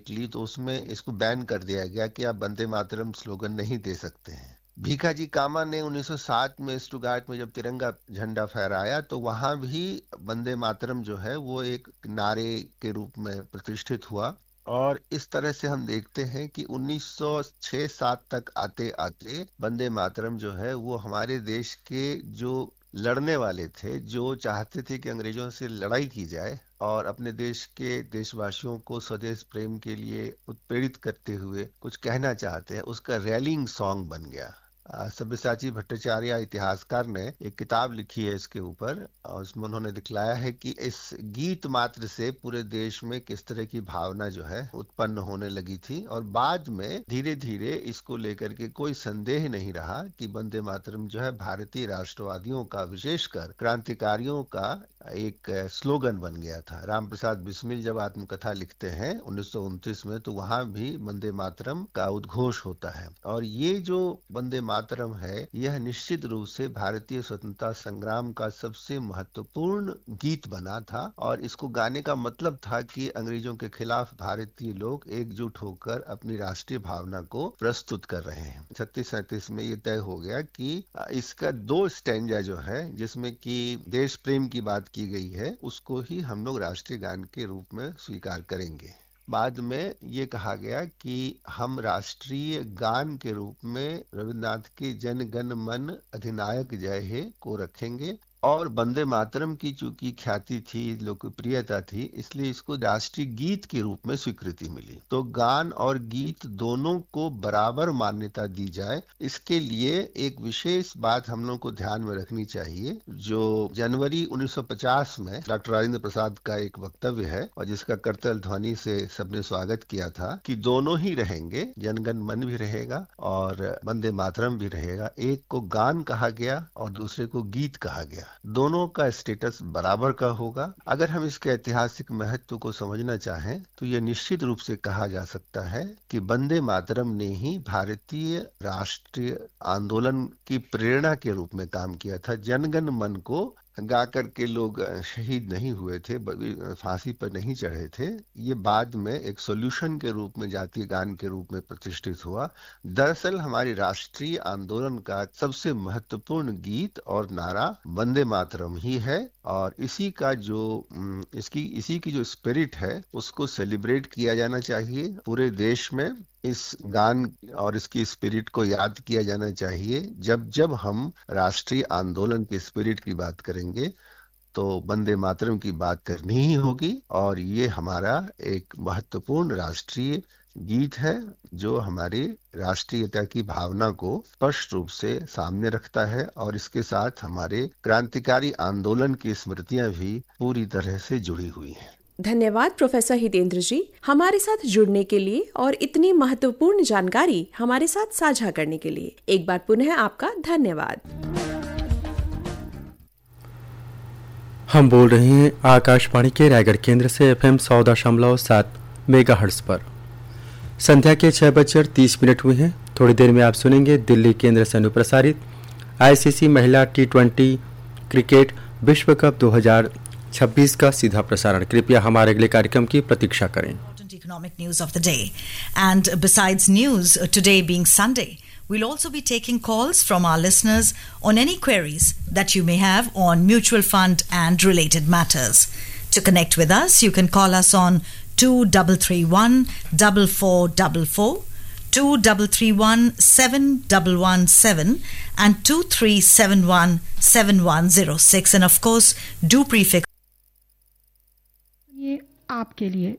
निकली तो उसमें इसको बैन कर दिया गया कि आप वंदे मातरम स्लोगन नहीं दे सकते हैं। भीखाजी कामा ने 1907 में स्टुगार्ट में जब तिरंगा झंडा फहराया तो वहां भी वंदे मातरम जो है वो एक नारे के रूप में प्रतिष्ठित हुआ। और इस तरह से हम देखते हैं कि 1906-7 तक आते आते वंदे मातरम जो है वो हमारे देश के जो लड़ने वाले थे, जो चाहते थे कि अंग्रेजों से लड़ाई की जाए और अपने देश के देशवासियों को स्वदेश प्रेम के लिए उत्प्रेरित करते हुए कुछ कहना चाहते हैं, उसका रैलिंग सॉन्ग बन गया। सब्यसाची भट्टाचार्य इतिहासकार ने एक किताब लिखी है इसके ऊपर, और उसमें उन्होंने दिखलाया है कि इस गीत मात्र से पूरे देश में किस तरह की भावना जो है उत्पन्न होने लगी थी। और बाद में धीरे धीरे इसको लेकर के कोई संदेह नहीं रहा कि वंदे मातरम जो है भारतीय राष्ट्रवादियों का, विशेषकर क्रांतिकारियों का एक स्लोगन बन गया था। राम प्रसाद बिस्मिल जब आत्मकथा लिखते हैं 1929 में, तो वहां भी वंदे मातरम का उद्घोष होता है। और ये जो वंदे मातरम है यह निश्चित रूप से भारतीय स्वतंत्रता संग्राम का सबसे महत्वपूर्ण गीत बना था। और इसको गाने का मतलब था कि अंग्रेजों के खिलाफ भारतीय लोग एकजुट होकर अपनी राष्ट्रीय भावना को प्रस्तुत कर रहे हैं। 36-37 में ये तय हो गया कि इसका 2 स्टैंजा जो है जिसमें कि देश प्रेम की बात की गई है, उसको ही हम लोग राष्ट्रीय गान के रूप में स्वीकार करेंगे। बाद में ये कहा गया कि हम राष्ट्रीय गान के रूप में रविन्द्रनाथ के जन गण मन अधिनायक जय हे को रखेंगे। और वंदे मातरम की चूंकि ख्याति थी, लोकप्रियता थी, इसलिए इसको राष्ट्रीय गीत के रूप में स्वीकृति मिली। तो गान और गीत दोनों को बराबर मान्यता दी जाए, इसके लिए एक विशेष बात हम लोग को ध्यान में रखनी चाहिए। जो जनवरी 1950 में डॉक्टर राजेंद्र प्रसाद का एक वक्तव्य है और जिसका करतल ध्वनि से सबने स्वागत किया था कि दोनों ही रहेंगे, जनगण मन भी रहेगा और वंदे मातरम भी रहेगा। एक को गान कहा गया और दूसरे को गीत कहा गया, दोनों का स्टेटस बराबर का होगा। अगर हम इसके ऐतिहासिक महत्व को समझना चाहें तो यह निश्चित रूप से कहा जा सकता है कि वंदे मातरम ने ही भारतीय राष्ट्रीय आंदोलन की प्रेरणा के रूप में काम किया था। जनगण मन को गा करके लोग शहीद नहीं हुए थे, फांसी पर नहीं चढ़े थे। ये बाद में एक सॉल्यूशन के रूप में, जातीय गान के रूप में प्रतिष्ठित हुआ। दरअसल हमारी राष्ट्रीय आंदोलन का सबसे महत्वपूर्ण गीत और नारा वंदे मातरम ही है। और इसी का जो इसी की जो स्पिरिट है उसको सेलिब्रेट किया जाना चाहिए पूरे देश में। इस गान और इसकी स्पिरिट को याद किया जाना चाहिए। जब जब हम राष्ट्रीय आंदोलन की स्पिरिट की बात करेंगे तो वंदे मातरम की बात करनी ही होगी। और ये हमारा एक महत्वपूर्ण राष्ट्रीय गीत है जो हमारी राष्ट्रीयता की भावना को स्पष्ट रूप से सामने रखता है। और इसके साथ हमारे क्रांतिकारी आंदोलन की स्मृतियां भी पूरी तरह से जुड़ी हुई हैं। धन्यवाद प्रोफेसर हितेंद्र जी, हमारे साथ जुड़ने के लिए और इतनी महत्वपूर्ण जानकारी हमारे साथ साझा करने के लिए एक बार पुनः आपका धन्यवाद। हम बोल रहे हैं आकाशवाणी के रायगढ़ केंद्र से FM 100.7 मेगाहर्ट्ज पर। संध्या के 6:30 हुए हैं। थोड़ी देर में आप सुनेंगे दिल्ली केंद्र से अनुप्रसारित ICC महिला T20 क्रिकेट विश्व कप 2026 का सीधा प्रसारण। कृपया हमारे अगले कार्यक्रम की प्रतीक्षा करें। Economic news of the day. And besides news, today being Sunday, we'll also be taking calls from our listeners on any queries that you may have on mutual fund and related matters. To connect with us, you can call us on 2331 4444, 2331 7117 and 2371 7106. And of course, do prefix ये आपके लिए।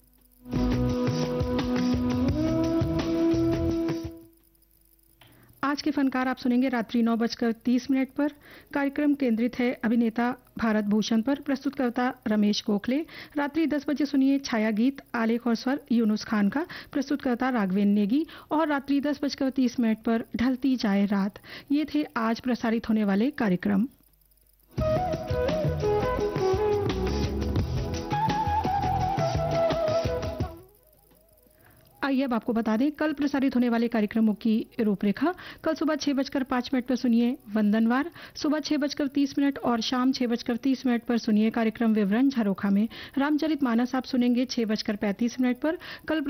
आज के फनकार आप सुनेंगे रात्रि 9:30 पर। कार्यक्रम केंद्रित है अभिनेता भारत भूषण पर। प्रस्तुतकर्ता रमेश गोखले। रात्रि 10 बजे सुनिए छाया गीत, आलेख और स्वर यूनुस खान का। प्रस्तुतकर्ता राघवेंद्र नेगी। और रात्रि 10:30 पर ढलती जाए रात। ये थे आज प्रसारित होने वाले कार्यक्रम। आइए अब आपको बता दें कल प्रसारित होने वाले कार्यक्रमों की रूपरेखा। कल सुबह 6:05 पर सुनिए वंदनवार, सुबह 6:30 और शाम 6:30 पर सुनिए कार्यक्रम विवरण झरोखा में। रामचरित मानस आप सुनेंगे 6:35 पर। कल